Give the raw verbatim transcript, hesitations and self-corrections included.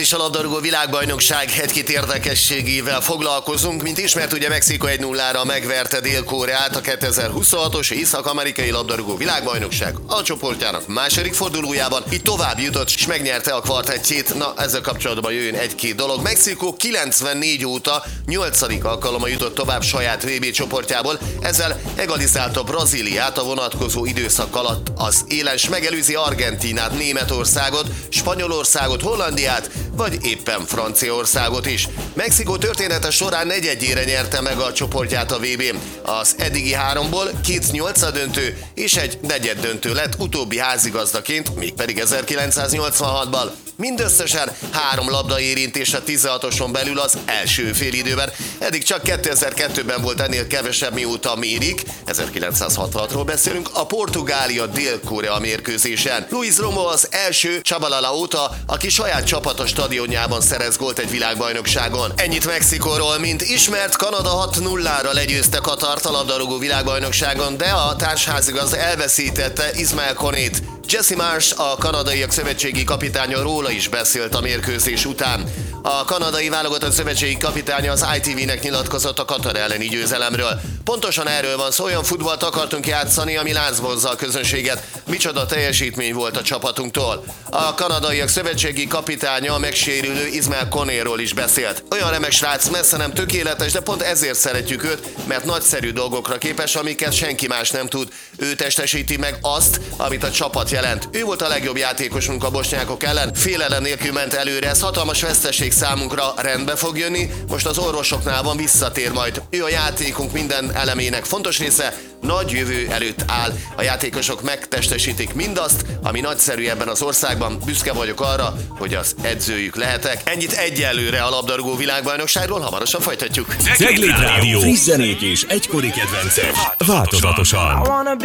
És a labdarúgó világbajnokság egy-két érdekességével foglalkozunk. Mint ismert, ugye Mexikó egy nullára megverte Dél-Koreát a kétezer-huszonhatos észak-amerikai labdarúgó világbajnokság a csoportjának második fordulójában. Itt tovább jutott és megnyerte a kvartettjét. Na, ezzel kapcsolatban jöjjön egy-két dolog. Mexikó kilencvennégy óta nyolcadik alkalommal jutott tovább saját vé bé csoportjából. Ezzel egalizálta Brazíliát a vonatkozó időszak alatt az élen, s megelőzi Argentínát, Németországot, Spanyolországot, Hollandiát, vagy éppen Franciaországot is. Mexikó története során negyedjére nyerte meg a csoportját a vé bén. Az eddigi háromból két nyolcaddöntő és egy negyeddöntő lett, utóbbi házigazdaként, mégpedig ezerkilencszáznyolcvanhatban. Mindösszesen három labda érintés a tizenhatoson belül az első félidőben. Eddig csak kétezer-kettőben volt ennél kevesebb, mióta mérik, ezerkilencszázhatvanhatról beszélünk, a Portugália-Dél-Korea mérkőzésen. Luis Romo az első Csabalala óta, aki saját csapata stadionjában szerez gólt egy világbajnokságon. Ennyit Mexikóról. Mint ismert, Kanada hat nullára legyőzte Katart a labdarúgó világbajnokságon, de a társházigazda elveszítette Ismael Konét. Jesse Marsh, a kanadaiak szövetségi kapitánya, róla is beszélt a mérkőzés után. A kanadai válogatott szövetségi kapitánya az i té vé-nek nyilatkozott a Katar elleni győzelemről. Pontosan erről van szó, olyan futballt akartunk játszani, ami lázmozza a közönséget. Micsoda teljesítmény volt a csapatunktól. A kanadaiak szövetségi kapitánya a megsérülő Ismael Konéról is beszélt. Olyan remek srác, messze nem tökéletes, de pont ezért szeretjük őt, mert nagyszerű dolgokra képes, amiket senki más nem tud. Ő testesíti meg azt, amit a csapat jelent. Ő volt a legjobb játékosunk a bosnyákok ellen, félelem nélkül ment előre, ez hatalmas veszteség számunkra, rendbe fog jönni, most az orvosoknál van, visszatér majd. Ő a játékunk minden elemének fontos része, nagy jövő előtt áll. A játékosok megtestesítik mindazt, ami nagyszerű ebben az országban. Büszke vagyok arra, hogy az edzőjük lehetek. Ennyit egyelőre a labdarúgó világbajnokságról, hamarosan folytatjuk. Cegléd Rádió. Friss zenék és egykori kedvencek. Változatosan.